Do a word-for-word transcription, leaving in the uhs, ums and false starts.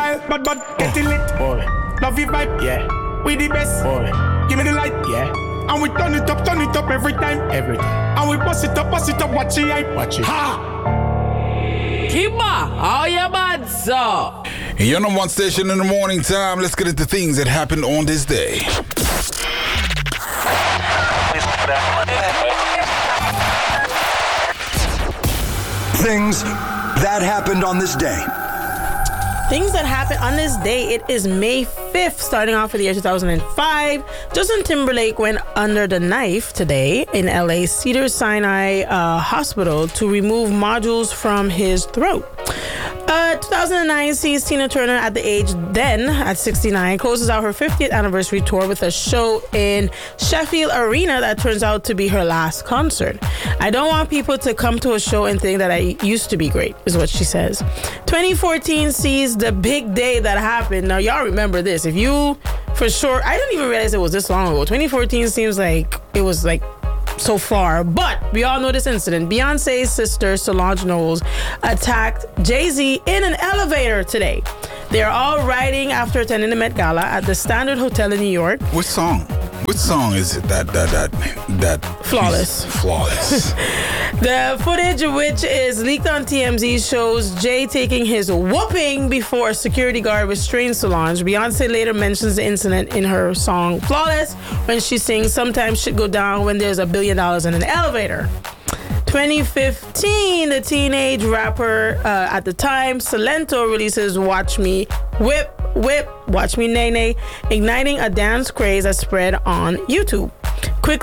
style, bad bad, getting lit. Boy, Love your vibe, yeah. we the best. Boy, Give me the light, yeah. and we turn it up, turn it up every time. Every time. And we bust it up, bust it up, watch it hype. Watch it. Ha! Kimba, how you bad, sir? You're on one station in the morning time. Let's get into things that happened on this day. Things that happened on this day. Things that happened on this day. It is May fifth, starting off with the year two thousand five. Justin Timberlake went under the knife today in L A Cedars-Sinai uh, Hospital to remove modules from his throat. Uh, two thousand nine sees Tina Turner at the age then, at sixty-nine, closes out her fiftieth anniversary tour with a show in Sheffield Arena that turns out to be her last concert. I don't want people to come to a show and think that I used to be great, is what she says. twenty fourteen sees the big day that happened. Now, y'all remember this. If you, for sure, I didn't even realize it was this long ago. twenty fourteen seems like it was like so far, but we all know this incident. Beyonce's sister Solange Knowles attacked Jay-Z in an elevator today. They're all riding after attending the Met Gala at the Standard Hotel in New York. What song? What song is it that that that that Flawless. Flawless. The footage, which is leaked on T M Z, shows Jay taking his whooping before a security guard restrained Solange. Beyonce later mentions the incident in her song Flawless when she sings, "Sometimes shit go down when there's a billion dollars in an elevator." twenty fifteen, the teenage rapper uh, at the time, Salento, releases Watch Me Whip, Whip, Watch Me Nay Nay, igniting a dance craze that spread on YouTube.